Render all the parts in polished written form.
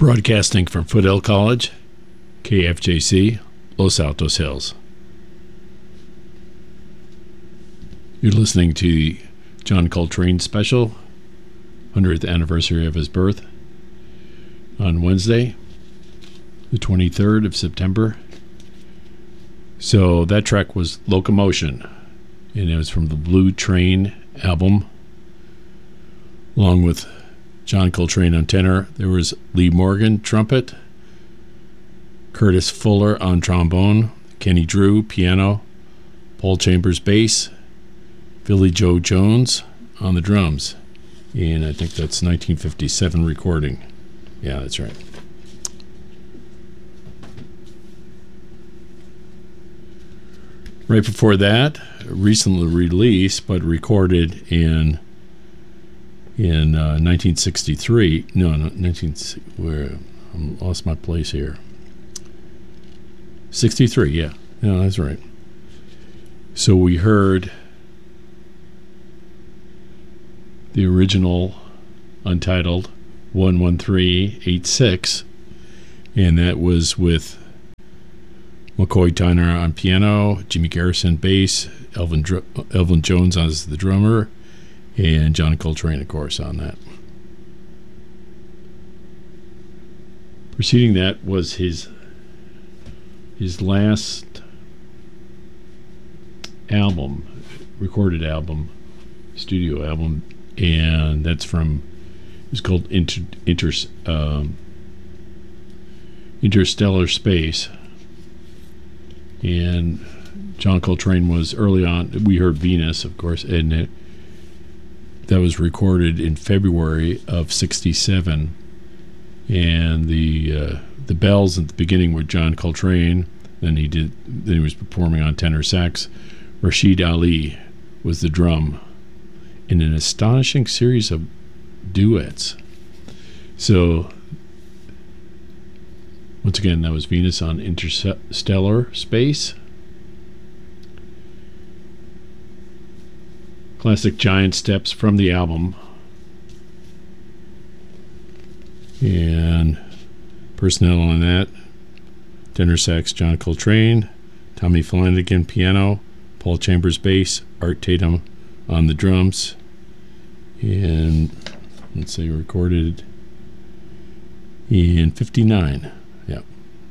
Broadcasting from Foothill College, KFJC, Los Altos Hills. You're listening to the John Coltrane special, 100th anniversary of his birth, on Wednesday, the 23rd of September. So that track was Locomotion, and it was from the Blue Train album, along with John Coltrane on tenor. There was Lee Morgan, trumpet, Curtis Fuller on trombone, Kenny Drew, piano, Paul Chambers, bass, Philly Joe Jones on the drums. And I think that's 1957 recording. Yeah, that's right. Right before that, recently released but recorded in 1963. Where I lost my place here. 63, yeah. No, that's right. So we heard the original untitled 11386, and that was with McCoy Tyner on piano, Jimmy Garrison bass, Elvin Jones as the drummer, and John Coltrane, of course, on that. Preceding that was his last album, recorded album, studio album, and that's from, it's called Interstellar Space. And John Coltrane was early on. We heard Venus, of course, and that was recorded in February of '67. And the bells at the beginning were John Coltrane. Then he was performing on tenor sax. Rashid Ali was the drum, in an astonishing series of duets. So, once again, that was Venus on Interstellar Space. Classic Giant Steps from the album. And personnel on that: tenor sax John Coltrane, Tommy Flanagan piano, Paul Chambers bass, Art Tatum on the drums. And let's say recorded in 59. Yeah.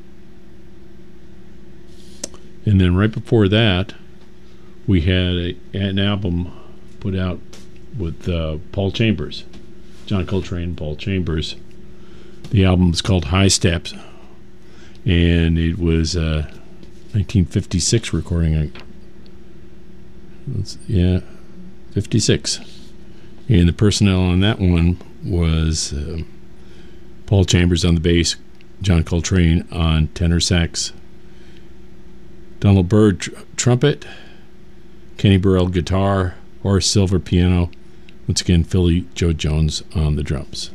And then right before that, we had an album put out with Paul Chambers, John Coltrane, Paul Chambers. The album is called High Steps, and it was 1956 recording. 56. And the personnel on that one was Paul Chambers on the bass, John Coltrane on tenor sax, Donald Byrd trumpet, Kenny Burrell guitar, Horace Silver piano, once again Philly Joe Jones on the drums.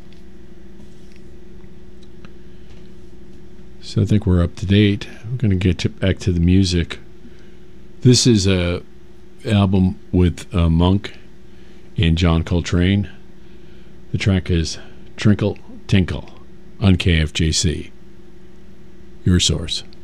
So I think we're up to date. We're going to get back to the music. This is a album with Monk and John Coltrane. The track is Trinkle Tinkle on KFJC, your source.